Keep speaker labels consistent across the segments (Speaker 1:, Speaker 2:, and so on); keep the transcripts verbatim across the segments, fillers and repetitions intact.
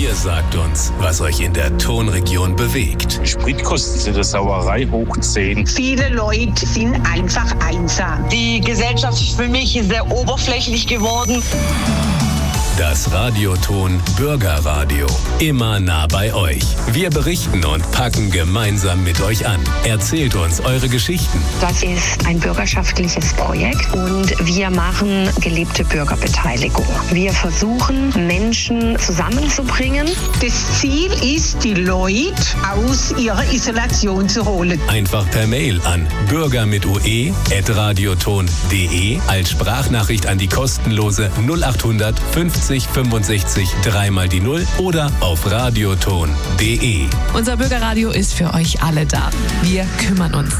Speaker 1: Ihr sagt uns, was euch in der Tonregion bewegt.
Speaker 2: Spritkosten sind eine Sauerei hoch zehn.
Speaker 3: Viele Leute sind einfach einsam.
Speaker 4: Die Gesellschaft ist für mich sehr oberflächlich geworden.
Speaker 1: Das Radioton Bürgerradio. Immer nah bei euch. Wir berichten und packen gemeinsam mit euch an. Erzählt uns eure Geschichten.
Speaker 5: Das ist ein bürgerschaftliches Projekt und wir machen gelebte Bürgerbeteiligung. Wir versuchen, Menschen zusammenzubringen.
Speaker 3: Das Ziel ist, die Leute aus ihrer Isolation zu holen.
Speaker 1: Einfach per Mail an bürger mit ue at radioton punkt de als Sprachnachricht an die kostenlose null acht hundert fünfzig fünfundsechzig dreimal die Null oder auf radioton punkt de.
Speaker 6: Unser Bürgerradio ist für euch alle da. Wir kümmern uns.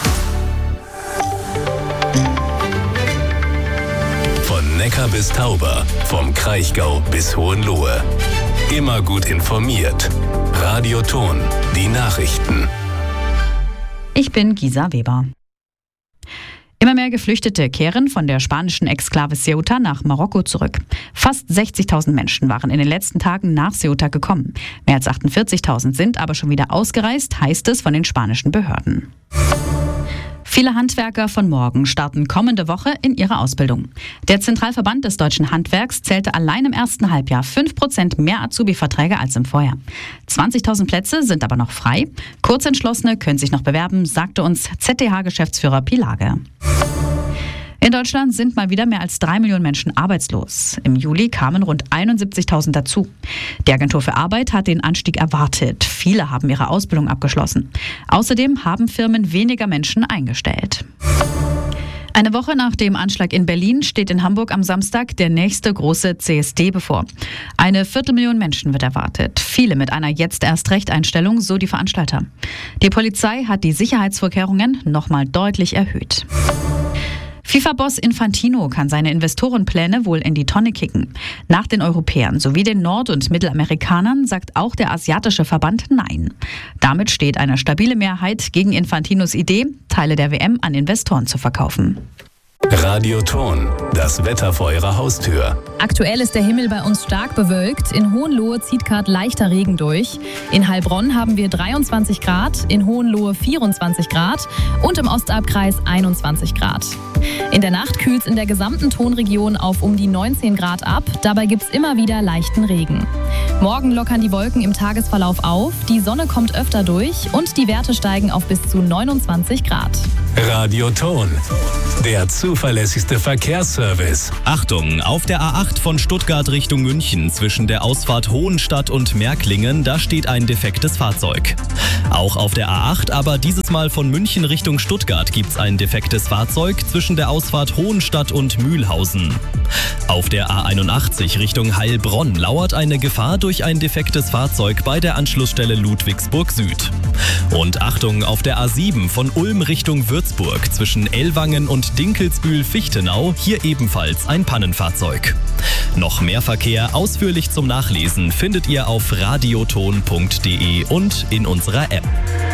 Speaker 1: Von Neckar bis Tauber, vom Kraichgau bis Hohenlohe. Immer gut informiert. Radioton, die Nachrichten.
Speaker 7: Ich bin Gisa Weber. Immer mehr Geflüchtete kehren von der spanischen Exklave Ceuta nach Marokko zurück. Fast sechzigtausend Menschen waren in den letzten Tagen nach Ceuta gekommen. Mehr als achtundvierzigtausend sind aber schon wieder ausgereist, heißt es von den spanischen Behörden. Viele Handwerker von morgen starten kommende Woche in ihre Ausbildung. Der Zentralverband des deutschen Handwerks zählte allein im ersten Halbjahr fünf Prozent mehr Azubi-Verträge als im Vorjahr. zwanzigtausend Plätze sind aber noch frei. Kurzentschlossene können sich noch bewerben, sagte uns Z D H-Geschäftsführer Pilage. In Deutschland sind mal wieder mehr als drei Millionen Menschen arbeitslos. Im Juli kamen rund einundsiebzigtausend dazu. Die Agentur für Arbeit hat den Anstieg erwartet. Viele haben ihre Ausbildung abgeschlossen. Außerdem haben Firmen weniger Menschen eingestellt. Eine Woche nach dem Anschlag in Berlin steht in Hamburg am Samstag der nächste große C S D bevor. Eine Viertelmillion Menschen wird erwartet. Viele mit einer Jetzt-erst-Recht-Einstellung, so die Veranstalter. Die Polizei hat die Sicherheitsvorkehrungen nochmal deutlich erhöht. FIFA-Boss Infantino kann seine Investorenpläne wohl in die Tonne kicken. Nach den Europäern sowie den Nord- und Mittelamerikanern sagt auch der asiatische Verband Nein. Damit steht eine stabile Mehrheit gegen Infantinos Idee, Teile der W M an Investoren zu verkaufen.
Speaker 1: Radioton, das Wetter vor eurer Haustür.
Speaker 8: Aktuell ist der Himmel bei uns stark bewölkt. In Hohenlohe zieht gerade leichter Regen durch. In Heilbronn haben wir dreiundzwanzig Grad, in Hohenlohe vierundzwanzig Grad und im Ostalbkreis einundzwanzig Grad. In der Nacht kühlt es in der gesamten Tonregion auf um die neunzehn Grad ab. Dabei gibt es immer wieder leichten Regen. Morgen lockern die Wolken im Tagesverlauf auf, die Sonne kommt öfter durch und die Werte steigen auf bis zu neunundzwanzig Grad.
Speaker 1: Radioton, der zuverlässigste Verkehrsservice.
Speaker 9: Achtung, auf der A acht von Stuttgart Richtung München zwischen der Ausfahrt Hohenstadt und Märklingen, da steht ein defektes Fahrzeug. Auch auf der A acht, aber dieses Mal von München Richtung Stuttgart gibt's ein defektes Fahrzeug zwischen der Ausfahrt Hohenstadt und Mühlhausen. Auf der A einundachtzig Richtung Heilbronn lauert eine Gefahr durch ein defektes Fahrzeug bei der Anschlussstelle Ludwigsburg Süd. Und Achtung, auf der A sieben von Ulm Richtung Würzburg zwischen Ellwangen und Dinkelsbühl-Fichtenau, hier ebenfalls ein Pannenfahrzeug. Noch mehr Verkehr ausführlich zum Nachlesen findet ihr auf radioton punkt de und in unserer App.